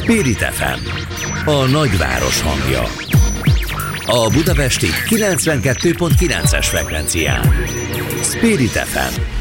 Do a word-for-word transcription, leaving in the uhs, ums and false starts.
Spirit ef em, a nagyváros hangja. A budapesti kilencvenkettő pont kilences frekvencián. Spirit ef em.